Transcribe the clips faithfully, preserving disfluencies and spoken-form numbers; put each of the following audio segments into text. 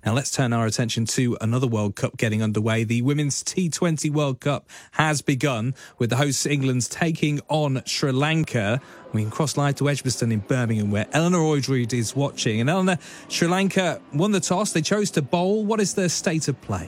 Now let's turn our attention to another World Cup getting underway. The Women's T twenty World Cup has begun, with the hosts England taking on Sri Lanka. We can cross live to Edgbaston in Birmingham, where Eleanor Oydroyd is watching. And Eleanor, Sri Lanka won the toss. They chose to bowl. What is their state of play?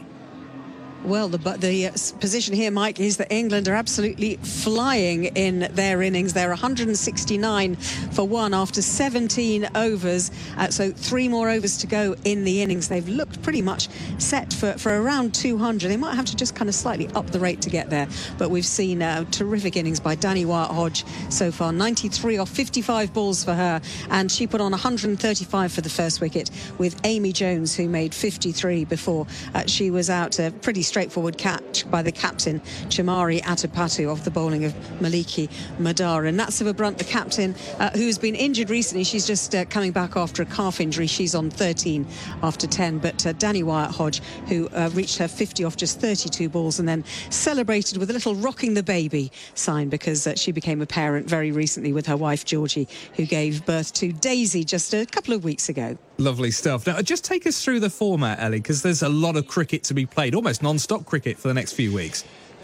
Well, the, the uh, position here, Mike, is that England are absolutely flying in their innings. They're one hundred sixty-nine for one after seventeen overs. Uh, so three more overs to go in the innings. They've looked pretty much set for, for around two hundred. They might have to just kind of slightly up the rate to get there. But we've seen uh, terrific innings by Danni Wyatt-Hodge so far. ninety-three off fifty-five balls for her. And she put on one hundred thirty-five for the first wicket, with Amy Jones, who made fifty-three before uh, she was out. A pretty straightforward catch by the captain, Chamari Atapatu, off the bowling of Maliki Madara. And Natseva Brunt, the captain, uh, who's been injured recently. She's just uh, coming back after a calf injury. She's on thirteen after ten. But uh, Danni Wyatt-Hodge, who uh, reached her fifty off just thirty-two balls, and then celebrated with a little rocking the baby sign, because uh, she became a parent very recently with her wife Georgie, who gave birth to Daisy just a couple of weeks ago. Lovely stuff. Now, just take us through the format, Ellie, because there's a lot of cricket to be played, almost non-stop cricket for the next few weeks.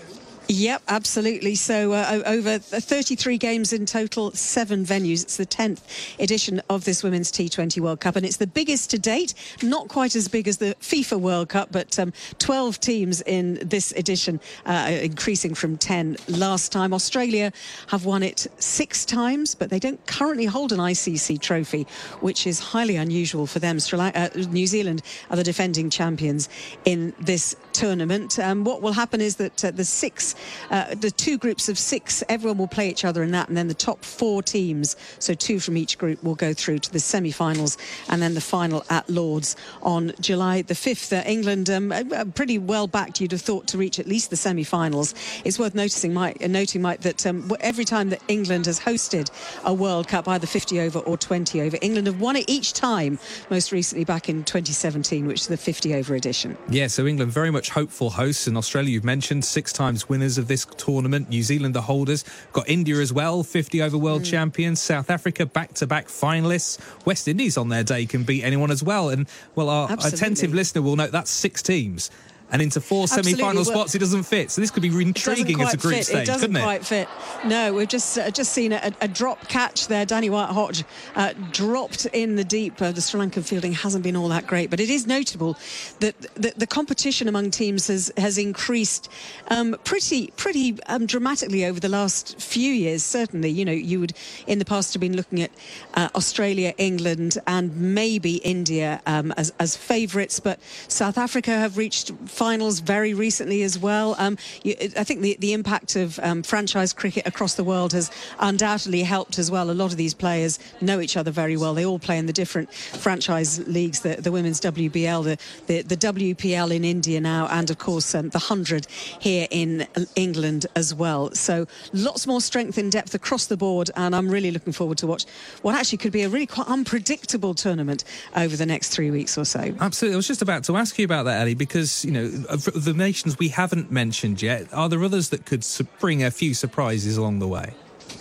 Yep, absolutely. So uh, over thirty-three games in total, seven venues. It's the tenth edition of this Women's T twenty World Cup, and it's the biggest to date. Not quite as big as the FIFA World Cup, but um, twelve teams in this edition, uh, increasing from ten last time. Australia have won it six times, but they don't currently hold an I C C trophy, which is highly unusual for them. Sri Lanka, uh, New Zealand are the defending champions in this tournament. Um, what will happen is that uh, the six Uh, the two groups of six, everyone will play each other in that, and then the top four teams, so two from each group, will go through to the semi-finals, and then the final at Lord's on July the fifth. Uh, England, um, uh, pretty well backed, you'd have thought, to reach at least the semi-finals. It's worth noticing, Mike, uh, noting, Mike, that um, every time that England has hosted a World Cup, either fifty over or twenty over, England have won it each time, most recently back in twenty seventeen, which is the fifty over edition. Yeah, so England very much hopeful hosts, and Australia, you've mentioned, six times winners of this tournament. New Zealand, the holders. Got India as well, fifty over world mm. champions. South Africa, back-to-back finalists. West Indies on their day can beat anyone as well. And, well, our Absolutely. attentive listener will note that's six teams. And into four semi-final well, spots, it doesn't fit. So this could be intriguing as a group fit. stage, it doesn't couldn't it? quite fit. No, we've just uh, just seen a, a drop catch there. Danni Wyatt-Hodge uh, dropped in the deep. Uh, the Sri Lankan fielding hasn't been all that great, but it is notable that the, the competition among teams has has increased um, pretty pretty um, dramatically over the last few years. Certainly, you know, you would in the past have been looking at uh, Australia, England, and maybe India um, as as favourites, but South Africa have reached finals very recently as well. Um, you, I think the, the impact of um, franchise cricket across the world has undoubtedly helped as well. A lot of these players know each other very well. They all play in the different franchise leagues, the, the women's W B L, the, the, the W P L in India now, and of course um, the one hundred here in England as well. So lots more strength in depth across the board, and I'm really looking forward to watch what actually could be a really quite unpredictable tournament over the next three weeks or so. Absolutely. I was just about to ask you about that, Ellie, because, you know, the nations we haven't mentioned yet, are there others that could bring a few surprises along the way?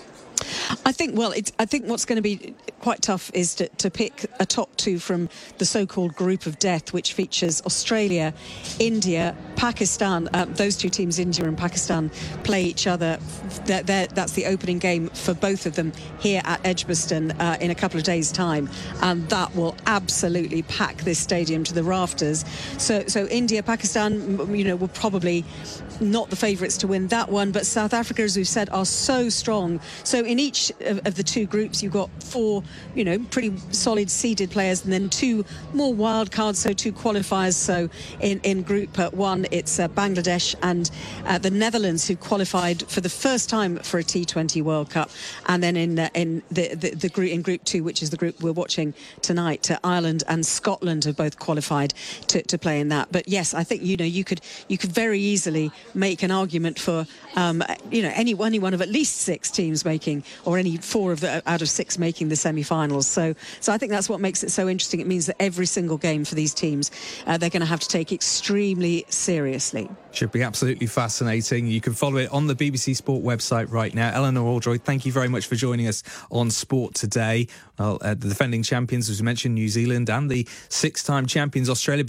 I think, well, it's, I think what's going to be quite tough is to, to pick a top two from the so-called group of death, which features Australia, India, Pakistan. Um, those two teams, India and Pakistan, play each other. They're, they're, that's the opening game for both of them here at Edgbaston uh, in a couple of days' time, and that will absolutely pack this stadium to the rafters. So, so India, Pakistan, you know, will probably not the favourites to win that one, but South Africa, as we've said, are so strong. So in each of, of the two groups, you've got four, you know, pretty solid seeded players, and then two more wild cards, so two qualifiers. So in, in Group uh, One, it's uh, Bangladesh and uh, the Netherlands, who qualified for the first time for a T twenty World Cup. And then in uh, in the, the, the group in Group Two, which is the group we're watching tonight, uh, Ireland and Scotland have both qualified to, to play in that. But yes, I think, you know, you could you could very easily make an argument for um, you know any any one of at least six teams making, or any four of the, out of six making the semi-finals. So, so I think that's what makes it so interesting. It means that every single game for these teams, uh, they're going to have to take extremely seriously. Should be absolutely fascinating. You can follow it on the B B C Sport website right now. Eleanor Oydroyd, thank you very much for joining us on Sport Today. Well, uh, the defending champions, as we mentioned, New Zealand, and the six-time champions Australia.